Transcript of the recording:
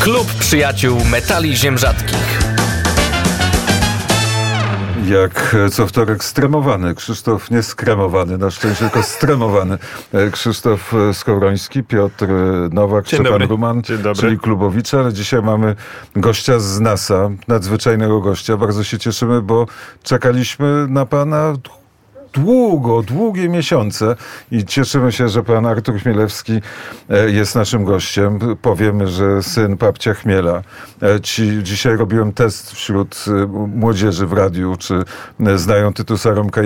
Klub Przyjaciół Metali Ziem Rzadkich. Jak co wtorek stremowany, Krzysztof nie skremowany, na szczęście tylko stremowany. Krzysztof Skowroński, Piotr Nowak, Szczepan Ruman, czyli klubowicze, ale dzisiaj mamy gościa z NASA, nadzwyczajnego gościa. Bardzo się cieszymy, bo czekaliśmy na pana długie miesiące i cieszymy się, że pan Artur Chmielewski jest naszym gościem. Powiemy, że syn papcia Chmiela. Dzisiaj robiłem test wśród młodzieży w radiu, czy znają Tytusa Romka